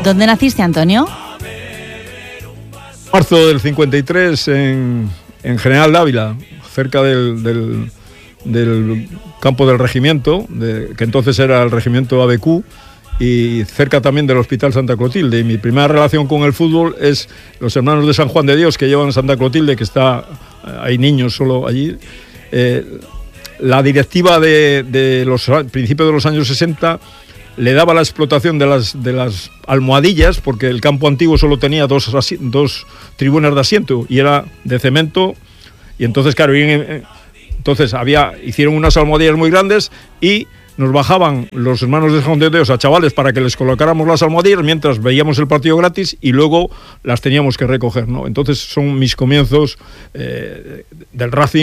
¿Dónde naciste, Antonio? Marzo del 53 en General Dávila, cerca del campo del regimiento, que entonces era el regimiento ABQ, y cerca también del Hospital Santa Clotilde. Y mi primera relación con el fútbol es los hermanos de San Juan de Dios, que llevan Santa Clotilde, que hay niños solo allí. La directiva de los principios de los años 60 le daba la explotación de las almohadillas, porque el campo antiguo solo tenía dos tribunas de asiento y era de cemento, y entonces claro, hicieron unas almohadillas muy grandes y nos bajaban los hermanos de San Juan de Dios a chavales para que les colocáramos las almohadillas mientras veíamos el partido gratis y luego las teníamos que recoger, ¿no? Entonces son mis comienzos del Racing.